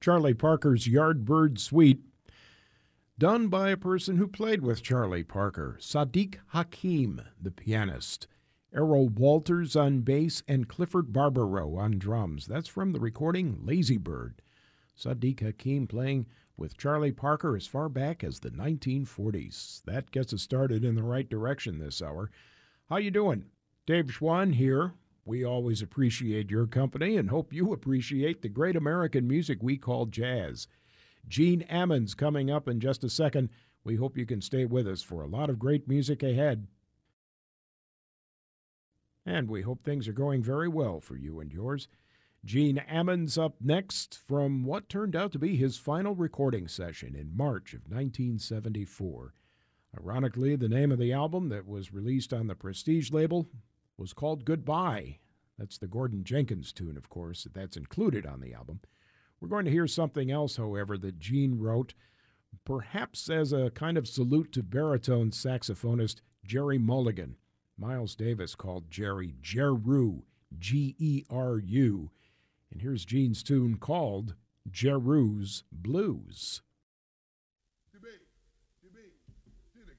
Charlie Parker's Yardbird Suite, done by a person who played with Charlie Parker, Sadiq Hakim, the pianist, Errol Walters on bass, and Clifford Barbaro on drums. That's from the recording Lazy Bird. Sadiq Hakim playing with Charlie Parker as far back as the 1940s. That gets us started in the right direction this hour. How you doing? Dave Schwann here. We always appreciate your company and hope you appreciate the great American music we call jazz. Gene Ammons coming up in just a second. We hope you can stay with us for a lot of great music ahead. And we hope things are going very well for you and yours. Gene Ammons up next from what turned out to be his final recording session in March of 1974. Ironically, the name of the album that was released on the Prestige label was called Goodbye. That's the Gordon Jenkins tune, of course, that's included on the album. We're going to hear something else, however, that Gene wrote, perhaps as a kind of salute to baritone saxophonist Jerry Mulligan. Miles Davis called Jerry Geru, Geru. And here's Gene's tune called Jeru's Blues.